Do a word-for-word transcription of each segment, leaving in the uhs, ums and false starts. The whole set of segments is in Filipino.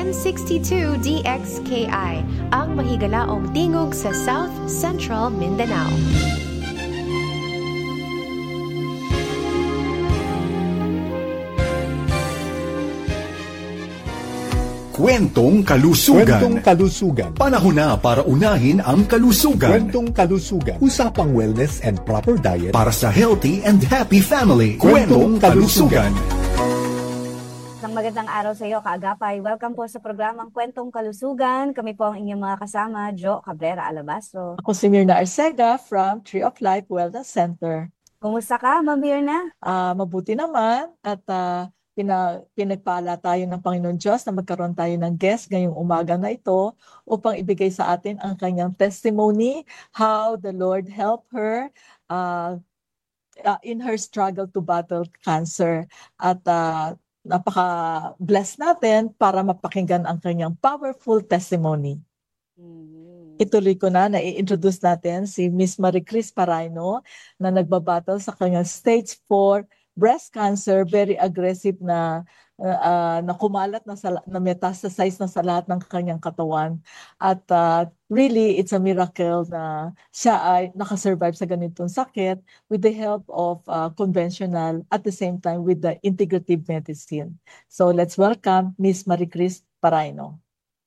N sixty-two D X K I, ang mahigalaong tingog sa South Central Mindanao. Kwentong Kalusugan. Kwentong Kalusugan. Panahon na para unahin ang kalusugan. Kwentong Kalusugan. Usapang wellness and proper diet para sa healthy and happy family. Kwentong Kalusugan. Isang magandang araw sa iyo, kaagapay. Welcome po sa programang Kwentong Kalusugan. Kami po ang inyong mga kasama, Jo Cabrera Alabastro. Ako si Mirna Arcega from Tree of Life Wellness Center. Kumusta ka, Ma'am Mirna? Uh, mabuti naman at uh, Pina, pinagpala tayo ng Panginoon Diyos na magkaroon tayo ng guest ngayong umaga na ito upang ibigay sa atin ang kanyang testimony, how the Lord helped her uh, uh, in her struggle to battle cancer. At uh, napaka-bless natin para mapakinggan ang kanyang powerful testimony. Mm-hmm. Ituloy ko na, na-introduce natin si Miss Marie Chris Paraino na nagbabattle sa kanyang stage four breast cancer, very aggressive na uh, uh, na kumalat na, sa, na metastasize na sa lahat ng kanyang katawan. At uh, really, it's a miracle na siya ay nakasurvive sa ganitong sakit with the help of uh, conventional, at the same time with the integrative medicine. So let's welcome Miss Marie Chris Paraino.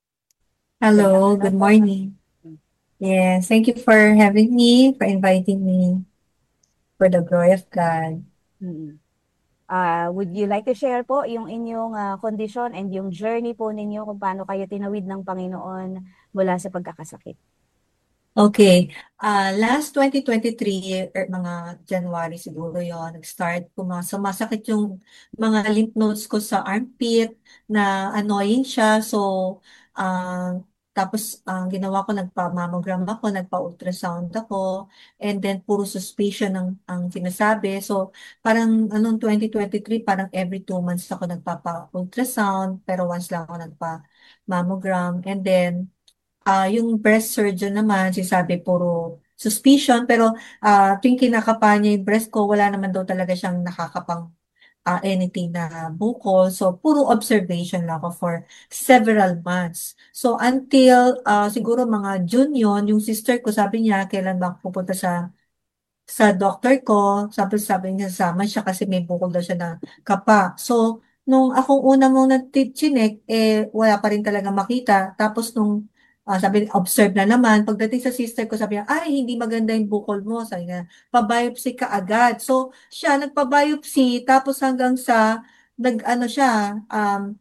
Hello, good morning. Yes, thank you for having me, for inviting me, for the glory of God. Mm-hmm. Uh, would you like to share po yung inyong uh, condition and yung journey po ninyo kung paano kayo tinawid ng Panginoon mula sa pagkakasakit? Okay. Uh, last twenty twenty-three, er, mga January siguro yon nag-start pumas- sumasakit yung mga lymph nodes ko sa armpit na annoying siya. So, uh, tapos ang uh, ginawa ko, nagpa-mammogram ako, nagpa-ultrasound ako, and then puro suspicion ang, ang sinasabi. So parang anong twenty twenty-three, parang every two months ako nagpapa-ultrasound, pero once lang ako nagpa-mammogram. And then uh, yung breast surgeon naman, sinasabi puro suspicion, pero uh, tuwing kinakapa niya yung breast ko, wala naman daw talaga siyang nakakapang Uh, anything na bukol. So, puro observation lang ako for several months. So, until uh, siguro mga June yun, yung sister ko, sabi niya, kailan ba ako pupunta sa sa doctor ko. Sabi, sabi niya, sama siya kasi may bukol daw siya na kapa. So, nung akong una mong nag-chinek, eh, wala pa rin talaga makita. Tapos, nung Uh, sabi, observe na naman. Pagdating sa sister ko, sabi niya, ay, hindi maganda yung bukol mo. Sabi niya, pa-biopsy ka agad. So, siya, nagpa-biopsy, tapos hanggang sa, nag, ano siya, um,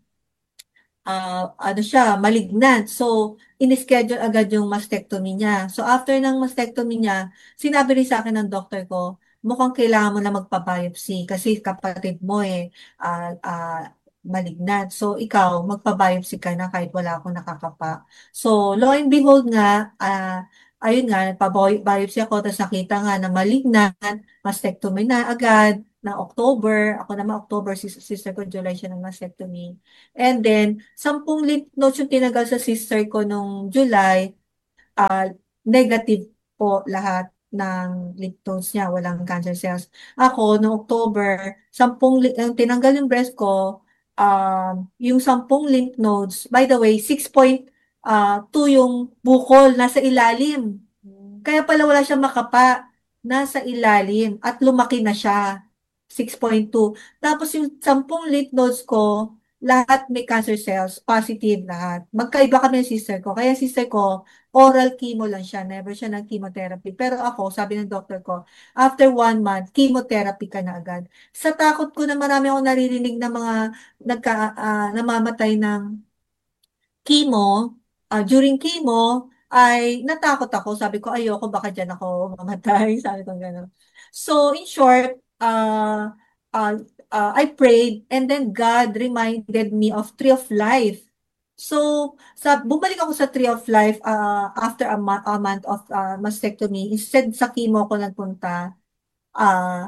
uh, ano siya, malignant. So, in-schedule agad yung mastectomy niya. So, after ng mastectomy niya, sinabi rin sa akin ng doctor ko, mukhang kailangan mo na magpa-biopsy kasi kapatid mo eh, uh, uh, malignant. So, ikaw, magpa-biopsy ka na kahit wala akong nakakapa. So, lo and behold nga, uh, ayun nga, nagpa-biopsy ako, tapos nakita nga na malignant, mastectomy na agad, na October, ako naman October, sister ko, July siya ng mastectomy. And then, sampung lymph nodes yung tinagal sa sister ko nung July, uh, negative po lahat ng lymph nodes niya, walang cancer cells. Ako, noong October, sampung, uh, tinanggal yung breast ko, Um, yung sampung lymph nodes, by the way, six point two yung bukol, nasa ilalim. Kaya pala wala siyang makapa, nasa ilalim, at lumaki na siya, six point two. Tapos yung sampung lymph nodes ko, lahat may cancer cells, positive lahat. Magkaiba kami ng sister ko. Kaya sister ko, oral chemo lang siya, never siya ng chemotherapy. Pero ako, sabi ng doctor ko, after one month, chemotherapy ka na agad. Sa takot ko na marami akong naririnig na mga nagka, uh, namamatay ng chemo, uh, during chemo, ay natakot ako. Sabi ko, ayoko, baka dyan ako mamatay. Sabi ko gano'n. So, in short, uh, uh, uh, I prayed, and then God reminded me of Tree of Life. So, sa, bumalik ako sa Tree of Life uh, after a, a month of uh, mastectomy. Instead sa chemo ko nagpunta, uh,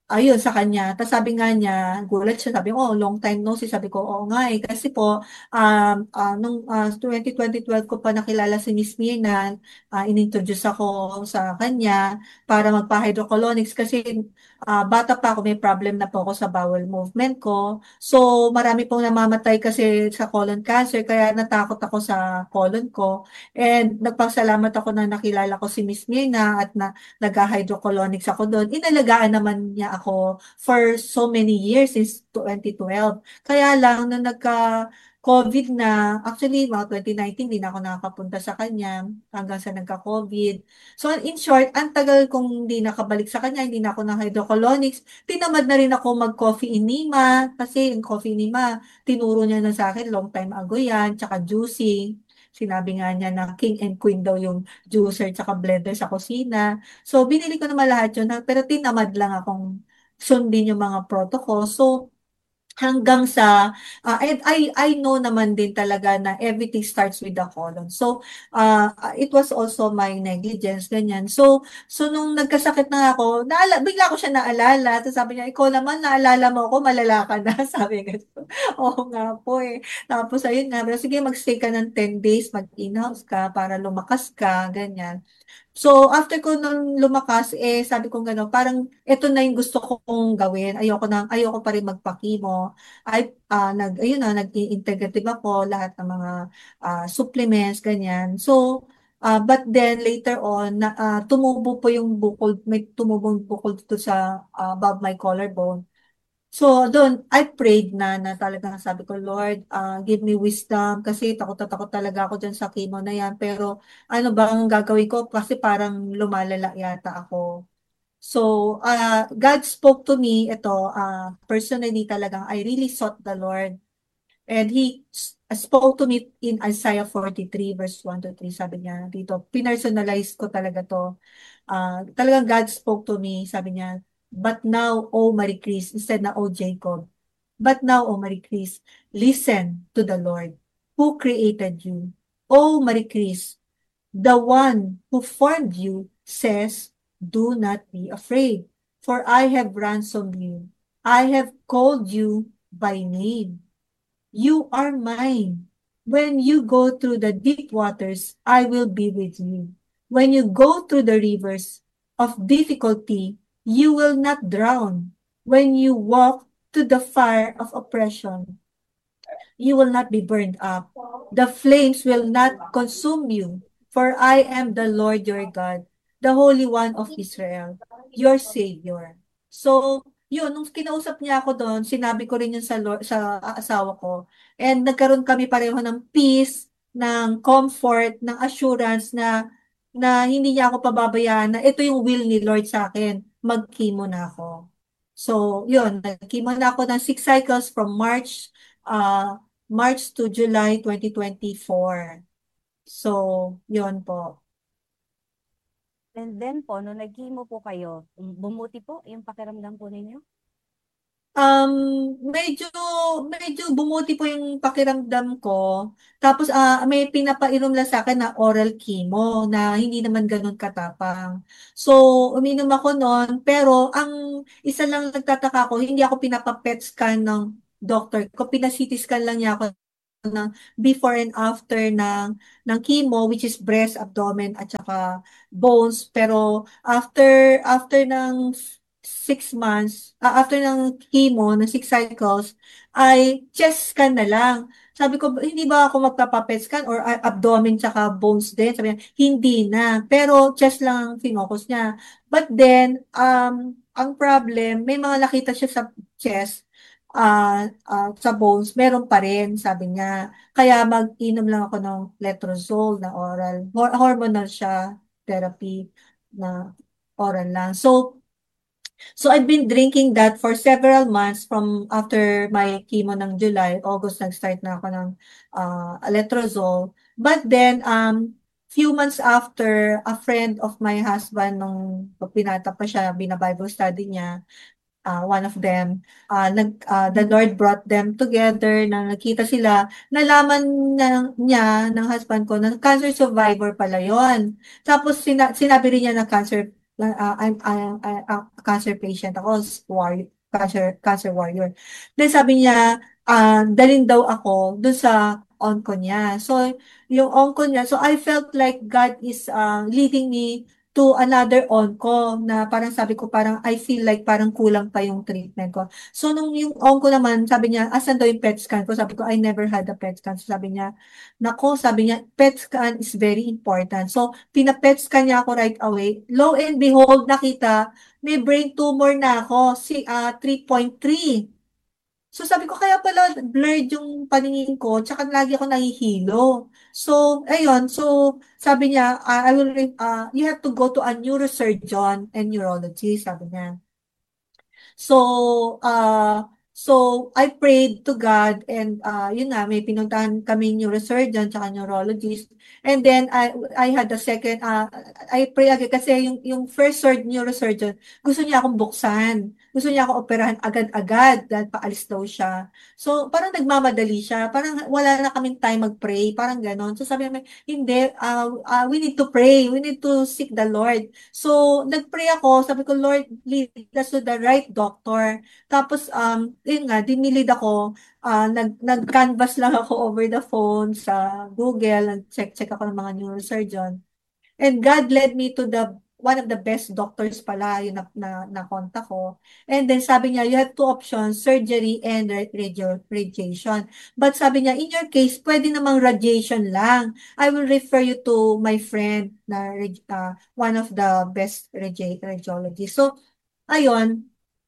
ayun sa kanya. Tapos sabi nga niya, gulat siya, sabi ko, oh, long time no see. Sabi ko, oo nga eh. Kasi po, um, ah, nung ah, twenty twelve ko pa nakilala si Miss Mirna, ah, inintroduce ako sa kanya para magpa-hydrocolonics kasi ah, bata pa ako, may problem na po ako sa bowel movement ko. So, marami pong namamatay kasi sa colon cancer, kaya natakot ako sa colon ko. And nagpasalamat ako na nakilala ko si Miss Mirna at na nag-hydrocolonics ako doon. Inalagaan naman niya ako for so many years since twenty twelve. Kaya lang, nung nagka COVID na, actually, mga twenty nineteen, hindi na ako nakakapunta sa kanya hanggang sa nagka-COVID. So, in short, ang tagal kong hindi nakabalik sa kanya, hindi na ako ng hydrocolonics. Tinamad na rin ako mag-coffee enema kasi yung coffee enema, tinuro niya na sa akin long time ago yan, tsaka juicing. Sinabi nga niya na king and queen daw yung juicer tsaka blender sa kusina. So, binili ko naman lahat yun, ha, pero tinamad lang akong sundin yung mga protocol. So, hanggang sa ah, and I I know naman din talaga na everything starts with the colon. So uh, it was also my negligence ganyan. So so nung nagkasakit na ako, naala, bigla ko siya naalala. Tapos sabi niya, ikaw naman naalala mo ako, malala ka na. Sabi nga, oo nga po eh. Tapos ayun nga, pero sige magstay ka ng ten days, mag-in-house ka para lumakas ka, ganyan. So, after ko nung lumakas, eh, sabi ko gano'n, parang ito na yung gusto kong gawin. Ayoko na, ayoko pa rin magpa-chemo. Ay, ah, nag, ayun na, nag-integrative ako, lahat ng mga ah, supplements, ganyan. So, ah, but then later on, na, ah, tumubo po yung bukol, may tumubong bukol dito sa ah, above my collarbone. So, doon, I prayed na, na talagang sabi ko, Lord, ah, give me wisdom, kasi takot na takot talaga ako dyan sa chemo na yan. Pero, ano ba ang gagawin ko? Kasi parang lumalala yata ako. So, ah, God spoke to me, ito, ah, personally talagang, I really sought the Lord. And He s- spoke to me in Isaiah forty-three, verse one to three, sabi niya dito, pinersonalize ko talaga to. Ah, talagang God spoke to me, sabi niya, but now, O Marie Chris, instead na O Jacob, but now, O Marie Chris, listen to the Lord who created you. O Marie Chris, the one who formed you says, do not be afraid, for I have ransomed you. I have called you by name. You are mine. When you go through the deep waters, I will be with you. When you go through the rivers of difficulty, you will not drown. When you walk to the fire of oppression, you will not be burned up. The flames will not consume you, for I am the Lord your God, the Holy One of Israel, your Savior. So, yun, nung kinausap niya ako doon, sinabi ko rin yun sa, Lord, sa asawa ko. And nagkaroon kami pareho ng peace, ng comfort, ng assurance na na hindi niya ako pababayaan, na ito yung will ni Lord sa akin, mag-chemo na ako. So, yun, nag-chemo na ako ng six cycles from March uh, March to July twenty twenty-four. So, yun po. And then po, nung nag-chemo po kayo, bumuti po yung pakiramdam po ninyo? Um, medyo medyo bumuti po yung pakiramdam ko. Tapos ah may pinapainom lang sa akin na oral chemo na hindi naman gano'n katapang. So, uminom ako no'n, pero ang isa lang nagtataka ko, hindi ako pinapa-P E T scan ng doctor ko. Pina-C T scan lang niya ako ng before and after ng ng chemo, which is breast, abdomen at saka bones. Pero after after ng six months, ah, after ng chemo, ng six cycles, ay chest scan na lang. Sabi ko, hindi ba ako magpapa-P E T scan or ah, abdomen tsaka bones din? Sabi niya, hindi na. Pero chest lang ang finocus niya. But then, um, ang problem, may mga nakita siya sa chest, ah ah, sa bones, meron pa rin, sabi niya. Kaya mag-inom lang ako ng letrozole na oral. Hor- hormonal siya, therapy na oral lang. So, So I've been drinking that for several months from after my chemo ng July, August nag-start na ako ng uh, letrozole. But then um few months after, a friend of my husband nung pinata pa siya, bina-Bible study niya, uh, one of them, uh, nag, uh, the Lord brought them together, na nakita sila, nalaman na, niya ng husband ko na cancer survivor pala yon. Tapos sina, sinabi rin niya na cancer uh, I'm, I'm, I'm a cancer patient ako, war, cancer, cancer warrior. Then sabi niya, uh, dalhin daw ako dun sa onco niya. So, yung onco niya, so I felt like God is uh, leading me to another onco na parang sabi ko, parang I feel like parang kulang pa yung treatment ko. So, nung yung onco naman, sabi niya, asan daw yung P E T scan ko? Sabi ko, I never had a P E T scan. So, sabi niya, nako, sabi niya, P E T scan is very important. So, pina-P E T scan niya ako right away. Lo and behold, nakita, may brain tumor na ako, si uh, three point three. So sabi ko, kaya pala blurred yung paningin ko, tsaka lagi ako nahihilo. So, ayun, so sabi niya, uh, I will, uh, you have to go to a neurosurgeon and neurologist, sabi niya. So, uh, so I prayed to God and uh, yun nga, may pinuntahan kami neurosurgeon tsaka neurologist. And then I I had the second, uh, I pray again kasi yung, yung first surg, neurosurgeon, gusto niya akong buksan. Gusto niya akong operahan agad-agad dahil paalis daw siya. So, parang nagmamadali siya. Parang wala na kaming time mag-pray. Parang ganon. So, sabi namin, hindi, uh, uh, we need to pray. We need to seek the Lord. So, nag-pray ako. Sabi ko, Lord, lead us to the right doctor. Tapos, um, yun nga, dinilid ako. Uh, nag, nag-canvas lang ako over the phone sa Google. Nag-check-check ako ng mga neurosurgeon. And God led me to the one of the best doctors pala yung na, na, na konta ko. And then sabi niya, you have two options, surgery and radio, radiation. But sabi niya, in your case, pwede namang radiation lang. I will refer you to my friend na uh, one of the best radi radiologists. So, ayun,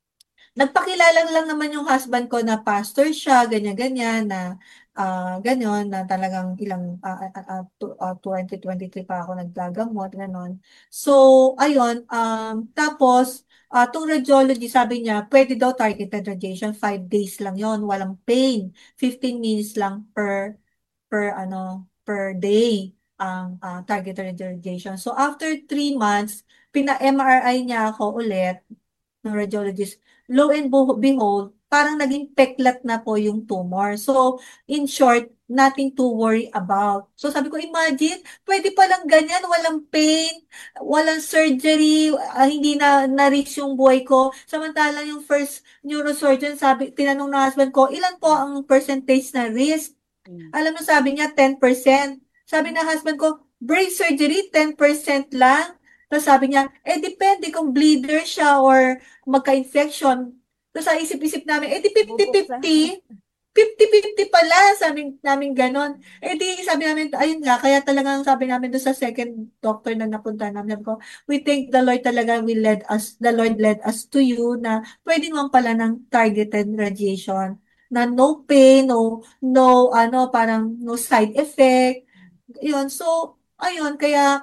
nagpakilala lang naman yung husband ko na pastor siya, ganyan-ganyan, na uh, ganyan, na talagang ilang, uh, uh, uh, twenty twenty-three pa ako naggagamot, gano'n. So, ayun, um, tapos, uh, tong radiology, sabi niya, pwede daw targeted radiation, five days lang yon, walang pain, fifteen minutes lang per, per, ano, per day, ang uh, targeted radiation. So, after three months, pina-M R I niya ako ulit, ng radiologist, lo and behold, parang naging peklat na po yung tumor. So, in short, nothing to worry about. So, sabi ko, imagine, pwede palang ganyan, walang pain, walang surgery, uh, hindi na na-reach yung buhay ko. Samantalang yung first neurosurgeon, sabi, tinanong ng husband ko, ilan po ang percentage na risk? Mm. Alam mo, sabi niya, ten percent. Sabi ng husband ko, brain surgery, ten percent lang. Tapos sabi niya, eh depende kung bleeder siya or magka-infection. Tapos sa isip-isip namin, eh di fifty-fifty. fifty-fifty pala, sabi namin ganon. Eh di sabi namin, ayun nga, kaya talagang sabi namin doon sa second doctor na napunta namin, ko, we thank the Lord talaga, we led us, the Lord led us to you na pwede naman pala ng targeted radiation na no pain, no, no, ano, parang no side effect. Yun, so, ayun, kaya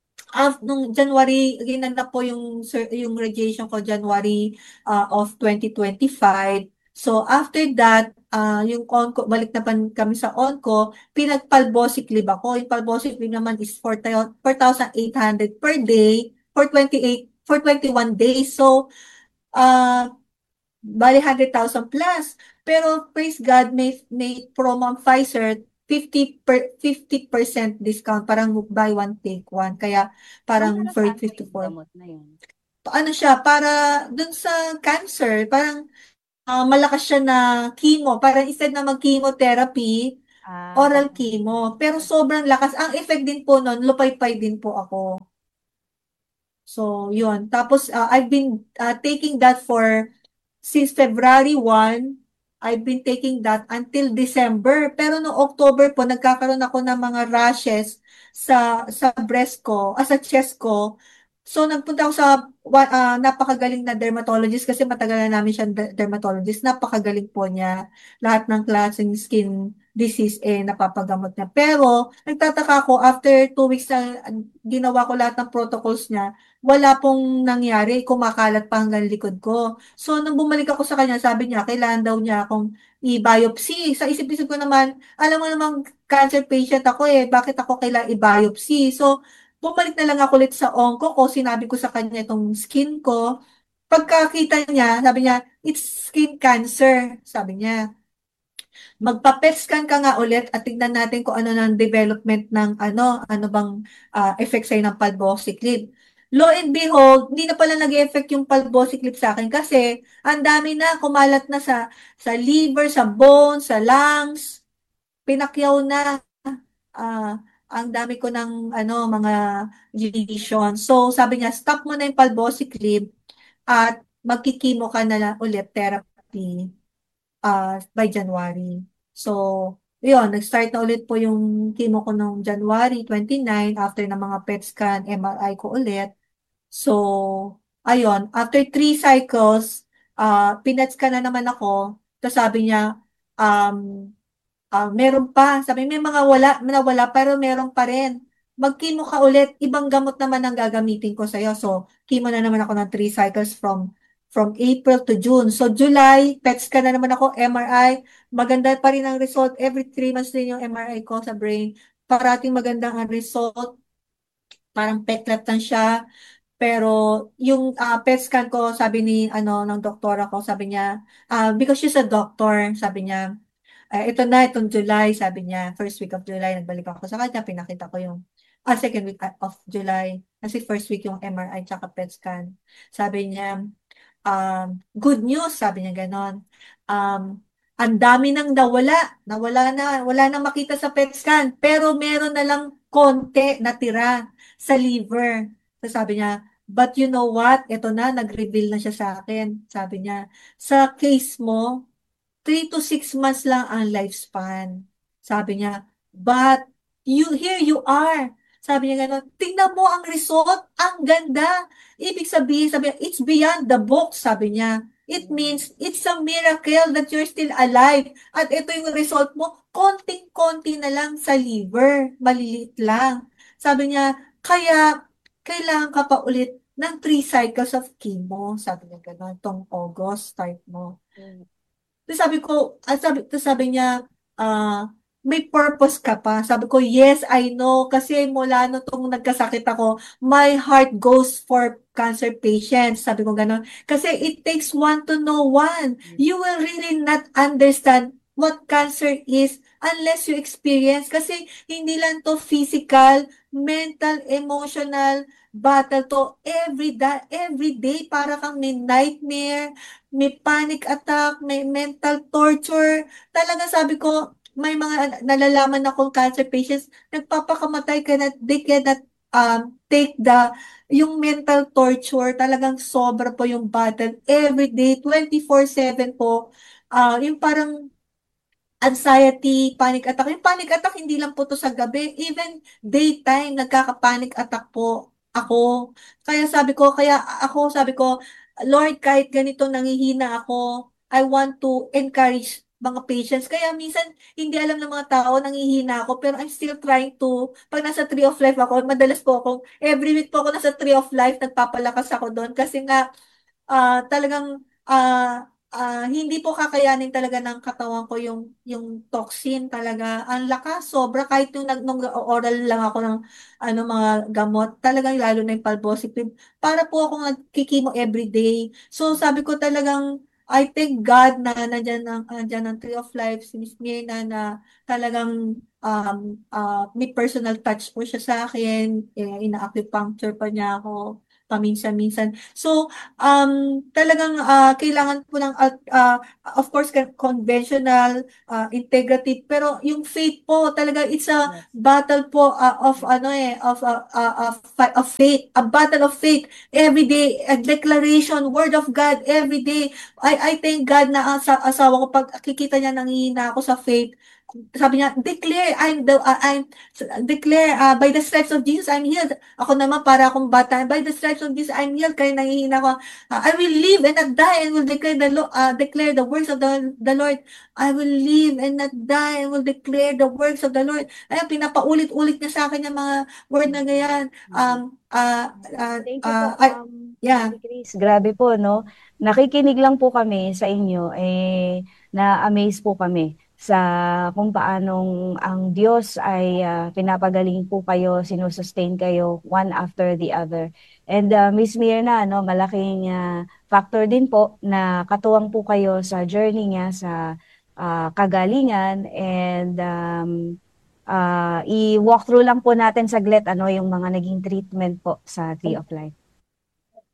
Af, nung January, ginanap po yung, yung radiation ko January uh, of twenty twenty-five. So, after that, uh, yung onco, balik na pan kami sa onco, pinag-palbociclib ako. Yung palbociclib naman is four thousand eight hundred per day for twenty-eight, for twenty-one days. So, uh, bali one hundred thousand plus. Pero, praise God, may, may promo ang Pfizer, fifty per fifty percent discount, parang buy one take one, kaya parang for fifty-four. Ano siya, para dun sa cancer, parang uh, malakas siya na chemo, parang instead na mag-chemotherapy, ah, oral chemo, pero sobrang lakas. Ang effect din po nun, lupay-pay din po ako. So, yun. Tapos, uh, I've been uh, taking that for since February first, I've been taking that until December. Pero no October po, nagkakaroon ako ng mga rashes sa sa breast ko, ah, sa chest ko. So, nagpunta ako sa uh, napakagaling na dermatologist kasi matagal na namin siyang dermatologist. Napakagaling po niya. Lahat ng klaseng skin disease eh napapagamot niya. Pero, nagtataka ako, after two weeks na ginawa ko lahat ng protocols niya, wala pong nangyari, kumakalat pa hanggang likod ko. So, nung bumalik ako sa kanya, sabi niya, kailangan daw niya akong i-biopsy. Sa isip-isip ko naman, alam mo namang cancer patient ako eh, bakit ako kailangan i-biopsy? So, bumalik na lang ako ulit sa onco ko, sinabi ko sa kanya itong skin ko. Pagkakita niya, sabi niya, it's skin cancer, sabi niya. Magpa-P E T scan ka nga ulit at tignan natin kung ano ng development ng ano, ano bang uh, effect sa'yo ng palbociclib. lo and behold, hindi na pala nag-effect yung palbociclib sa akin kasi ang dami na, kumalat na sa sa liver, sa bones, sa lungs, pinakyaw na. Ah, ang dami ko ng ano, mga lesion. So, sabi niya, stop mo na yung palbociclib at magkikimo ka na lang ulit therapy uh, by January. So, yun, nag-start na ulit po yung chemo ko noong January twenty-nine after ng mga P E T scan, M R I ko ulit. So, ayun, after three cycles, uh, pinet scan na naman ako. Tapos sabi niya, um, uh, meron pa. Sabi, may mga wala, nawala, pero meron pa rin. Mag-chemo ka ulit, ibang gamot naman ang gagamitin ko sa'yo. So, chemo na naman ako ng three cycles from from April to June. So, July, P E T scan na naman ako, M R I. Maganda pa rin ang result. Every three months din yung M R I ko sa brain. Parating magandang ang result. Parang peklat lang siya. Pero yung uh, P E T scan ko, sabi ni ano ng doktora ko, sabi niya, uh, because she's a doctor, sabi niya, uh, ito na, itong July, sabi niya, first week of July, nagbalik ako sa kanya, pinakita ko yung, ah, second week of July, kasi first week yung M R I tsaka P E T scan. Sabi niya, um, good news, sabi niya ganon. Um, ang dami nang nawala, nawala na, wala nang makita sa P E T scan, pero meron na lang konti natira sa liver. So sabi niya, but you know what? Ito na, nag-reveal na siya sa akin. Sabi niya, sa case mo, three to six months lang ang lifespan. Sabi niya, but you here you are. Sabi niya gano'n, tingnan mo ang result, ang ganda. Ibig sabihin, sabi niya, it's beyond the book, sabi niya. It means, it's a miracle that you're still alive. At ito yung result mo, konting-konti na lang sa liver, maliliit lang. Sabi niya, kaya, kailangan ka pa ulit ng three cycles of chemo. Sabi niya gano'n, tong August, start mo. Tapos sabi ko, ah, sabi, tapos sabi niya, ah, may purpose ka pa. Sabi ko, yes, I know. Kasi mula no tong nagkasakit ako, my heart goes for cancer patients. Sabi ko gano'n. Kasi it takes one to know one. You will really not understand what cancer is unless you experience. Kasi hindi lang to physical, mental, emotional battle to every day, every day. Para kang may nightmare, may panic attack, may mental torture. Talaga sabi ko, may mga nalalaman akong cancer patients, nagpapakamatay ka na, they cannot um, take the, yung mental torture, talagang sobra po yung battle. Every day, twenty-four seven po, uh, yung parang anxiety, panic attack. Yung panic attack, hindi lang po to sa gabi. Even daytime, nagkaka-panic attack po ako. Kaya sabi ko, kaya ako sabi ko, Lord, kahit ganito nangihina ako, I want to encourage mga patients. Kaya minsan, hindi alam ng mga tao, nangihina ako, pero I'm still trying to, pag nasa Tree of Life ako, madalas po ako, every week po ako nasa Tree of Life, nagpapalakas ako doon. Kasi nga, ah talagang, ah ah, hindi po kakayanin talaga ng katawan ko yung, yung toxin talaga. Ang lakas, sobra, kahit yung nag, nung oral lang ako ng ano, mga gamot, talagang lalo na yung palbociclib, para po ako nagkikimo everyday. So, sabi ko talagang, I thank God na nandyan ang, nandyan ang Tree of Life, si Miss Mirna, na talagang um, uh, may personal touch po siya sa akin, eh, ina-acupuncture pa niya ako paminsan-minsan. So, um, talagang uh, kailangan po ng, uh, uh, of course, conventional, uh, integrative, pero yung faith po, talaga, it's a yes. battle po uh, of, ano eh, of, uh, uh, of, of faith, a battle of faith, every day, a declaration, word of God, every day. I, I thank God na ang uh, asawa ko, pag kikita niya, nangihina ako sa faith, sabi niya, declare, I'm the, uh, I'm, declare, uh, by the stripes of Jesus, I'm healed. Ako naman, para akong bata, by the stripes of Jesus, I'm healed. Kaya nangihina ko, uh, I will live and not die and will declare the, uh, declare the works of the, the Lord. I will live and not die and will declare the works of the Lord. Ayun, pinapaulit-ulit niya sa akin yung mga word na ganyan. Um, uh, uh, Thank you uh, po, I, um, yeah. Chris. Grabe po, no? Nakikinig lang po kami sa inyo, eh, na-amaze po kami sa kung paanong ang Diyos ay uh, pinapagaling po kayo, sinusustain kayo one after the other. And uh, Miss Mirna, no, malaking uh, factor din po na katuwang po kayo sa journey niya sa uh, kagalingan. And um, uh, i-walk through lang po natin saglit ano yung mga naging treatment po sa Tree of Life.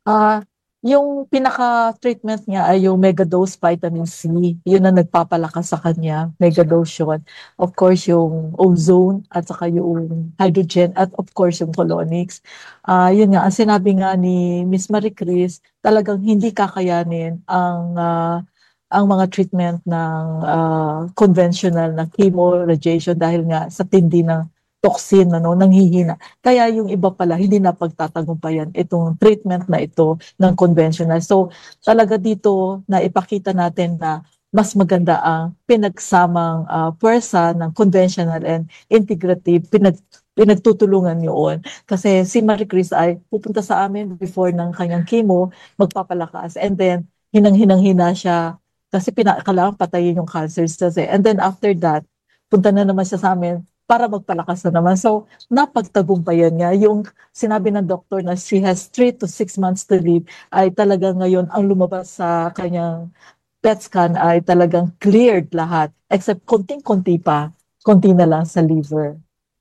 Ah, yung pinaka-treatment niya ay yung megadose vitamin C. Yun ang nagpapalakas sa kanya, megadose yun. Of course, yung ozone at saka yung hydrogen at of course yung colonics. Ah, yun nga, ang sinabi nga ni Miss Marie Chris, talagang hindi kakayanin ang ah, ang mga treatment ng ah, conventional na chemo, radiation dahil nga sa tindi ng toxin, ano, nanghihina. Kaya yung iba pala, hindi na pagtatagumpayan itong treatment na ito ng conventional. So, talaga dito na ipakita natin na mas maganda ang pinagsamang uh, pwersa ng conventional and integrative, pinag, pinagtutulungan yun. Kasi si Marie Chris ay pupunta sa amin before ng kanyang chemo, magpapalakas, and then hinang-hinang-hina siya kasi pina, kailangan patayin yung cancer cells eh. And then after that, punta na naman siya sa amin para magpalakas na naman. So, napagtagumpayan niya. Yung sinabi ng doktor na she has three to six months to live, ay talaga ngayon ang lumabas sa kanyang P E T scan ay talagang cleared lahat. Except konting-konti pa. Konti na lang sa liver.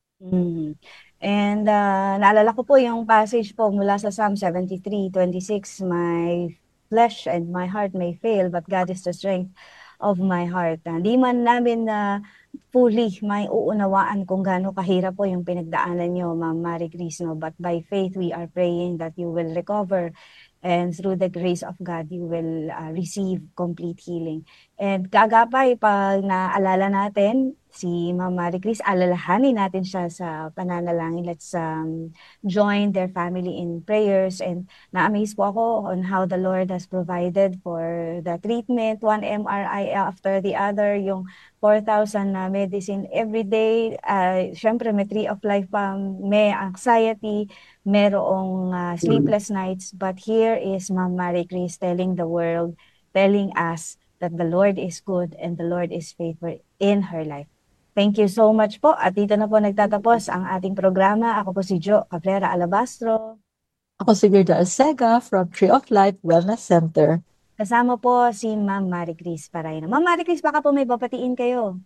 Mm. And uh, naalala ko po yung passage po mula sa Psalm seventy-three twenty-six, my flesh and my heart may fail, but God is the strength of my heart. Hindi man namin na uh, fully may uunawaan kung gaano kahirap po yung pinagdaanan nyo, Ma'am Marie Chris, no? But by faith, we are praying that you will recover, and through the grace of God, you will uh, receive complete healing. And kagapay, pag naalala natin si Ma'am Marie Chris, alalahanin natin siya sa pananalangin. Let's um, join their family in prayers. And na-amaze po ako on how the Lord has provided for the treatment, one M R I after the other, yung four thousand na medicine every day. Uh, Siyempre, may tree of life pa, may anxiety, merong uh, sleepless nights. But here is Ma'am Marie Chris telling the world, telling us that the Lord is good and the Lord is faithful in her life. Thank you so much po. At dito na po nagtatapos ang ating programa. Ako po si Jo Cabrera Alabastro. Ako si Gerda Arcega from Tree of Life Wellness Center. Kasama po si Ma'am Marie Chris Parayna. Ma'am Marie Chris, baka po may papatiin kayo.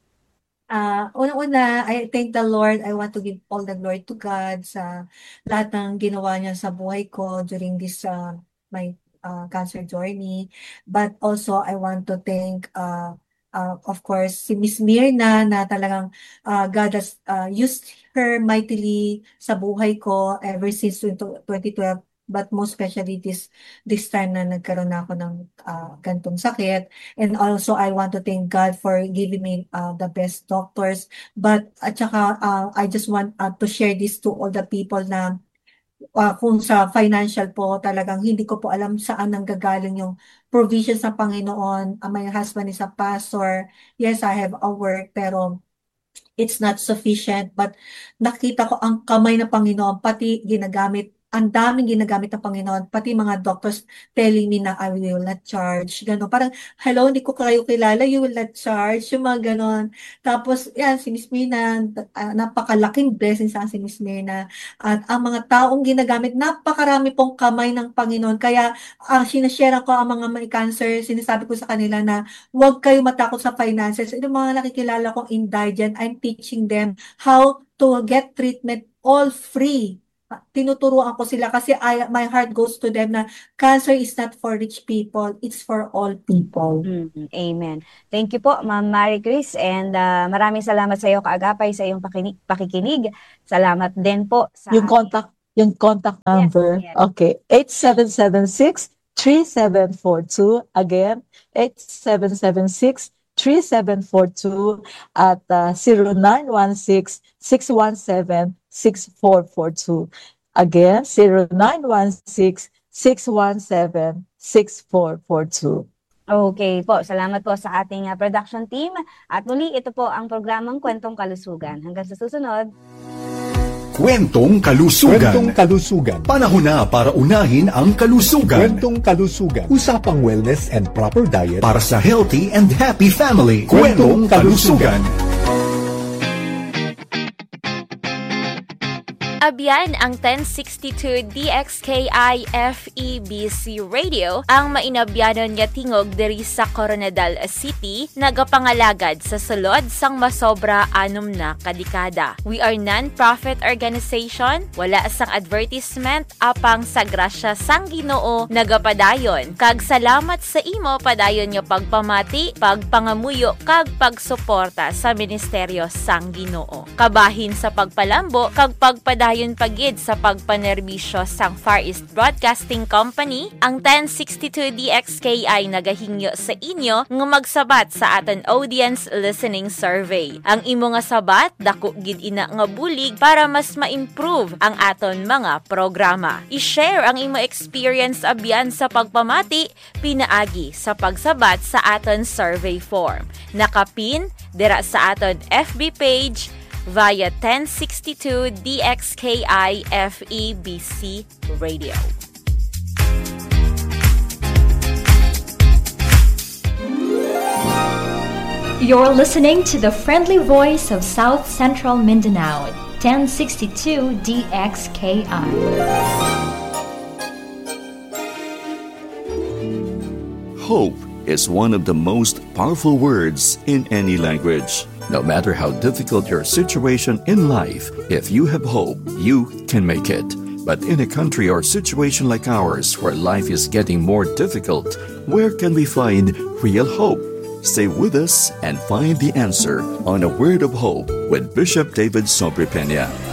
Uh, unang-una, I thank the Lord. I want to give all the glory to God sa lahat ng ginawa niya sa buhay ko during this uh, my uh, cancer journey. But also, I want to thank uh, Uh, of course, si Miss Mirna na talagang uh, God has uh, used her mightily sa buhay ko ever since twenty twelve, but most especially this this time na nagkaroon na ako ng uh, gantong sakit. And also, I want to thank God for giving me uh, the best doctors. But at saka, uh, I just want uh, to share this to all the people na Uh, kung sa financial po, talagang hindi ko po alam saan nanggagaling yung provision sa Panginoon. Uh, my husband is a pastor. Yes, I have a work, pero it's not sufficient. But nakita ko ang kamay ng Panginoon, pati ginagamit, ang daming ginagamit ng Panginoon, pati mga doctors telling me na I will not charge. Gano'n. Parang, hello, hindi ko kayo kilala, you will not charge. Yung mga gano'n. Tapos, yan, si Miss Mirna, uh, napakalaking blessing sa si Miss Mirna. At ang mga taong ginagamit, napakarami pong kamay ng Panginoon. Kaya, ang uh, sinashare ko ang mga may cancer, sinasabi ko sa kanila na huwag kayo matakot sa finances. Yung mga nakikilala kong indigent, I'm teaching them how to get treatment all free. Tinuturuan ko sila kasi I, my heart goes to them na cancer is not for rich people, it's for all people. Mm-hmm. Amen. Thank you po, Ma'am Marie Chris, and uh, maraming salamat sa iyo, kaagapay, sa iyong pakinig, pakikinig. Salamat din po sa yung contact, yung contact number. Yes, yes. Okay, eight seven seven six, three seven four two. Again, eight seven seven six, three seven four two at uh, zero nine one six, six one seven, six four four two. Again, zero nine one six, six one seven, six four four two. Okay po, salamat po sa ating uh, production team. At muli, ito po ang programang Kwentong Kalusugan. Hanggang sa susunod. Kwentong Kalusugan. Kwentong Kalusugan. Panahon na para unahin ang kalusugan. Kwentong Kalusugan. Usapang wellness and proper diet Para sa healthy and happy family. Kwentong Kalusugan. Abyan ang ten sixty-two D X K I F E B C Radio ang mainabyanon nga tingog diri sa Coronadal City nagapangalagad sa sulod sang masobra anom na kadekada. We are non-profit organization, wala sang advertisement apang sa grasya sang Ginoo nagapadayon. Kag salamat sa imo padayon nga pagpamati, pagpangamuyo kag pagsuporta sa ministeryo sang Ginoo. Kabahin sa pagpalambo kag pagpadayon Dayon pagid sa pagpanerbisyo sang Far East Broadcasting Company, ang ten sixty-two D X K I nagahingyo sa inyo nga magsabat sa aton audience listening survey. Ang imo nga sabat dako gid ina nga bulig para mas ma-improve ang aton mga programa. I-share ang imo experience abyan sa pagpamati pinaagi sa pagsabat sa aton survey form. Nakapin dira sa aton F B page via ten sixty-two D X K I F E B C Radio. You're listening to the friendly voice of South Central Mindanao, ten sixty-two D X K I. Hope is one of the most powerful words in any language. No matter how difficult your situation in life, if you have hope, you can make it. But in a country or situation like ours where life is getting more difficult, where can we find real hope? Stay with us and find the answer on A Word of Hope with Bishop David Sobrepena.